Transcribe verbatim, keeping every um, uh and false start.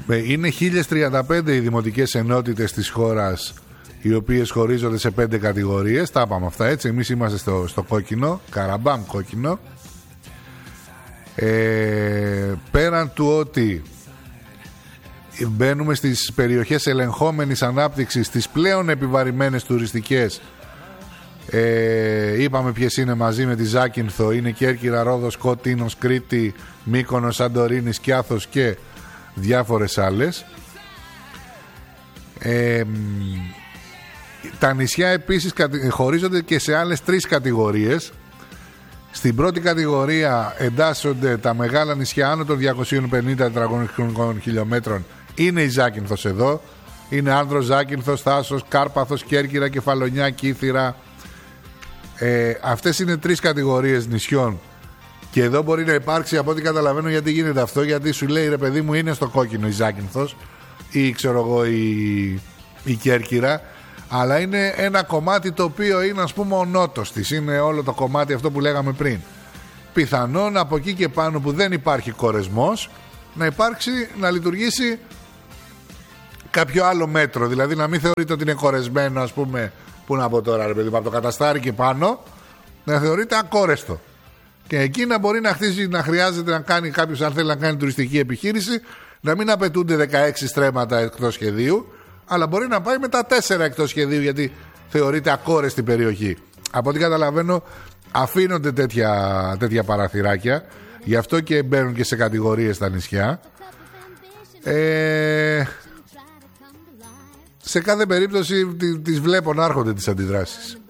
Είναι χίλιες τριάντα πέντε οι δημοτικές ενότητες της χώρας, οι οποίες χωρίζονται σε πέντε κατηγορίες. Τα είπαμε αυτά, έτσι. Εμείς είμαστε στο, στο κόκκινο, καραμπάμ κόκκινο. ε, Πέραν του ότι μπαίνουμε στις περιοχές ελεγχόμενης ανάπτυξης, τις πλέον επιβαρημένες τουριστικές, ε, είπαμε ποιες είναι μαζί με τη Ζάκυνθο. Είναι Κέρκυρα, Ρόδος, Κότινος, Κρήτη, Μύκονος, Σαντορίνη, Σκιάθος και διάφορες άλλες. ε, Τα νησιά επίσης χωρίζονται και σε άλλες τρεις κατηγορίες. Στην πρώτη κατηγορία εντάσσονται τα μεγάλα νησιά άνω των διακοσίων πενήντα τετραγωνικών χιλιόμετρων. Είναι η Ζάκυνθος εδώ. Είναι Άνδρος, Ζάκυνθος, Θάσος, Κάρπαθος, Κέρκυρα, Κεφαλονιά, Κύθυρα. ε, Αυτές είναι τρεις κατηγορίες νησιών. Και εδώ μπορεί να υπάρξει, από ό,τι καταλαβαίνω, γιατί γίνεται αυτό. Γιατί σου λέει, ρε παιδί μου, είναι στο κόκκινο η Ζάκυνθος ή ξέρω εγώ η, η Κέρκυρα, αλλά είναι ένα κομμάτι το οποίο είναι, ας πούμε, ο νότος της. Είναι όλο το κομμάτι αυτό που λέγαμε πριν. Πιθανόν από εκεί και πάνω που δεν υπάρχει κορεσμός να υπάρξει, να λειτουργήσει κάποιο άλλο μέτρο. Δηλαδή να μην θεωρείται ότι είναι κορεσμένο, ας πούμε, που να πω τώρα, ρε παιδί, από το καταστάρι και πάνω, να θεωρείται ακόρεστο. Και εκεί να μπορεί να χτίσει, να χρειάζεται να κάνει κάποιος, αν θέλει να κάνει τουριστική επιχείρηση, να μην απαιτούνται δεκαέξι στρέμματα εκτός σχεδίου, αλλά μπορεί να πάει με τα τέσσερα εκτός σχεδίου, γιατί θεωρείται ακόρεστη περιοχή. Από ό,τι καταλαβαίνω, αφήνονται τέτοια, τέτοια παραθυράκια, γι' αυτό και μπαίνουν και σε κατηγορίες στα νησιά. Ε, σε κάθε περίπτωση τις βλέπω να έρχονται τις αντιδράσεις.